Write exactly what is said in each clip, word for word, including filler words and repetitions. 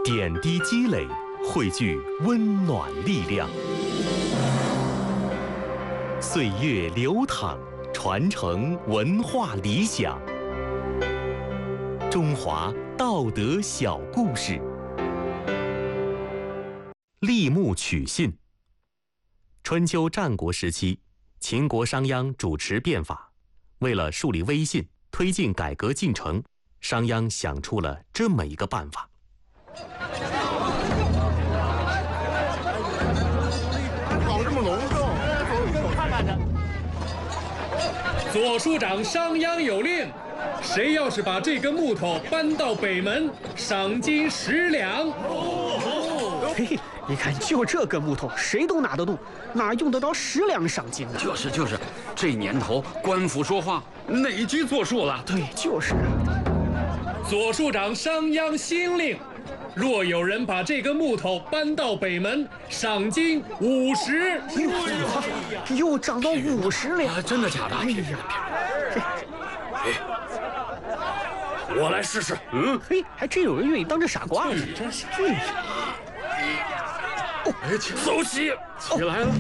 点滴积累，汇聚温暖力量。岁月流淌，传承文化理想。中华道德小故事。立木取信。春秋战国时期，秦国商鞅主持变法，为了树立威信，推进改革进程，商鞅想出了这么一个办法。 搞这么隆重，看看去。 左庶长商鞅有令，谁要是把这根木头搬到北门，赏金十两。 嘿嘿，你看，就这根木头，谁都拿得动，哪用得着十两赏金呢？ 就是就是，这年头官府说话哪句作数了？ 对，就是。 左庶长商鞅新令，若有人把这根木头搬到北门，赏金五十。 又涨到五十两、 啊！真的假的？ 哎呀， 我来试试。 嗯，嘿，还真有人愿意当这傻瓜子，真是。 哎，走起，起来了。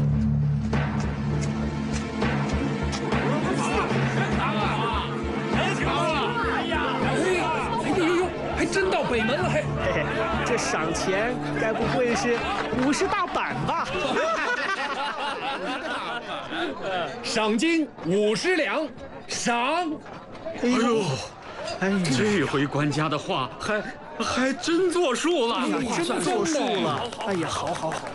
真到北门了，嘿， 嘿嘿，这赏钱该不会是五十大板吧？ 赏金五十两，赏。 哎呦，哎呀， 这回官家的话还还真作数了， 哎呀，真作数了。哎呀，好好好。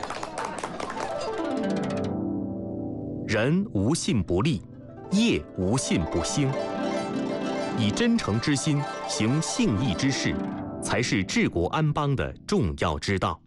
人无信不立，业无信不兴。以真诚之心行信义之事，才是治国安邦的重要之道。